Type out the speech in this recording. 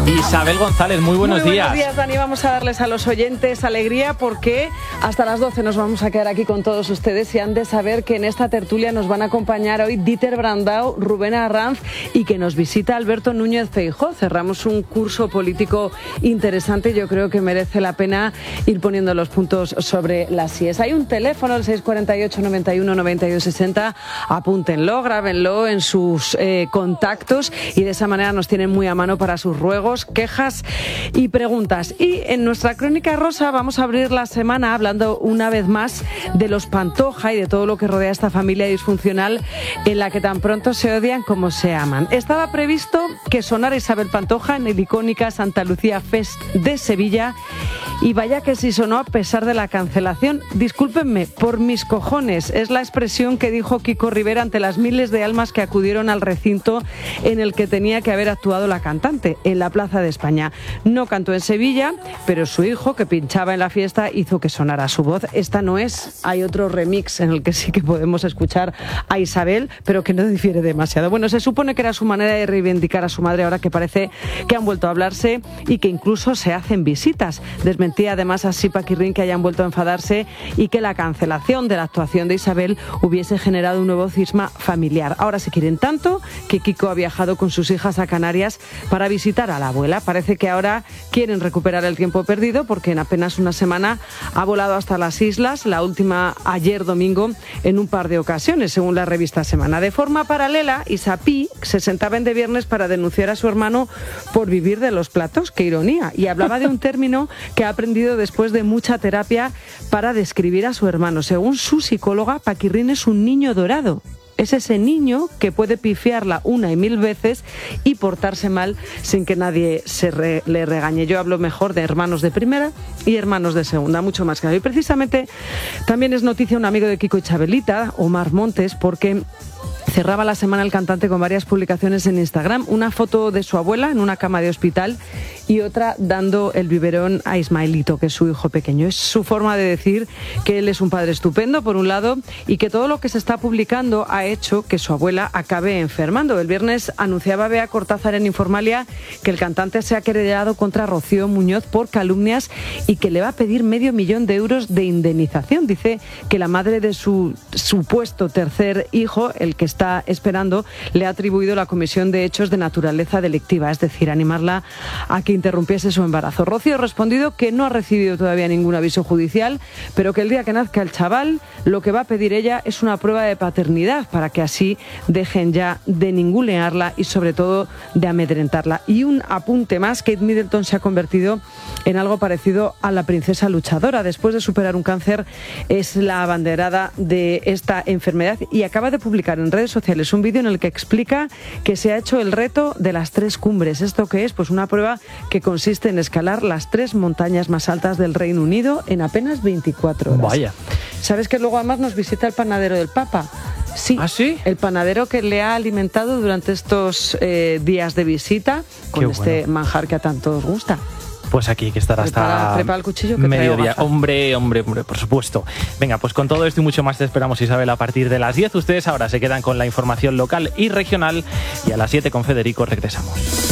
Isabel González, muy buenos días. Buenos días, Dani. Vamos a darles a los oyentes alegría porque hasta las 12 nos vamos a quedar aquí con todos ustedes y han de saber que en esta tertulia nos van a acompañar hoy Dieter Brandau, Rubén Arranz y que nos visita Alberto Núñez Feijóo. Cerramos un curso político interesante. Yo creo que merece la pena ir poniendo los puntos sobre las IES. Hay un teléfono, el 648 91 92 60. Apúntenlo, grábenlo en sus contactos y de esa manera nos tienen muy a mano para sus ruegos, quejas y preguntas. Y en nuestra crónica rosa vamos a abrir la semana hablando una vez más de los Pantoja y de todo lo que rodea a esta familia disfuncional en la que tan pronto se odian como se aman. Estaba previsto que sonara Isabel Pantoja en el icónica Santa Lucía Fest de Sevilla y vaya que sí sonó a pesar de la cancelación. Discúlpenme, por mis cojones, es la expresión que dijo Kiko Rivera ante las miles de almas que acudieron al recinto en el que tenía que haber actuado la cantante, en la Plaza de España. No cantó en Sevilla, pero su hijo, que pinchaba en la fiesta, hizo que sonara su voz. Esta no es, hay otro remix en el que sí que podemos escuchar a Isabel, pero que no difiere demasiado. Bueno, se supone que era su manera de reivindicar a su madre, ahora que parece que han vuelto a hablarse y que incluso se hacen visitas. Desmentía además así Paquirrín que hayan vuelto a enfadarse y que la cancelación de la actuación de Isabel hubiese generado un nuevo cisma familiar. Ahora se quieren tanto que Kiko ha viajado con sus hijas a Canarias para visitar a la abuela. Parece que ahora quieren recuperar el tiempo perdido porque en apenas una semana ha volado hasta las islas, la última ayer domingo en un par de ocasiones, según la revista Semana. De forma paralela, Isapí se sentaba en De Viernes para denunciar a su hermano por vivir de los platos, qué ironía, y hablaba de un término que ha aprendido después de mucha terapia para describir a su hermano. Según su psicóloga, Paquirrín es un niño dorado. Es ese niño que puede pifiarla una y mil veces y portarse mal sin que nadie le regañe. Yo hablo mejor de hermanos de primera y hermanos de segunda, mucho más claro. Y precisamente también es noticia un amigo de Kiko y Chabelita, Omar Montes, porque cerraba la semana el cantante con varias publicaciones en Instagram, una foto de su abuela en una cama de hospital y otra dando el biberón a Ismaelito, que es su hijo pequeño. Es su forma de decir que él es un padre estupendo, por un lado, y que todo lo que se está publicando ha hecho que su abuela acabe enfermando. El viernes anunciaba Bea Cortázar en Informalia que el cantante se ha querellado contra Rocío Muñoz por calumnias y que le va a pedir $500,000 de indemnización. Dice que la madre de su supuesto tercer hijo, el que está esperando, le ha atribuido la comisión de hechos de naturaleza delictiva, es decir, animarla a que interrumpiese su embarazo. Rocío ha respondido que no ha recibido todavía ningún aviso judicial, pero que el día que nazca el chaval, lo que va a pedir ella es una prueba de paternidad para que así dejen ya de ningunearla y sobre todo de amedrentarla. Y un apunte más, Kate Middleton se ha convertido en algo parecido a la princesa luchadora. Después de superar un cáncer, es la abanderada de esta enfermedad y acaba de publicar en redes sociales un vídeo en el que explica que se ha hecho el reto de las 3 cumbres. ¿Esto qué es? Pues una prueba que consiste en escalar las 3 montañas más altas del Reino Unido en apenas 24 horas. Vaya. ¿Sabes que luego además nos visita el panadero del Papa? Sí. ¿Ah, sí? El panadero que le ha alimentado durante estos días de visita con este manjar que a tantos gusta. Pues aquí hay que estar hasta prepara el cuchillo que mediodía. Hombre, por supuesto. Venga, pues con todo esto y mucho más te esperamos, Isabel, a partir de las 10. Ustedes ahora se quedan con la información local y regional y a las 7 con Federico regresamos.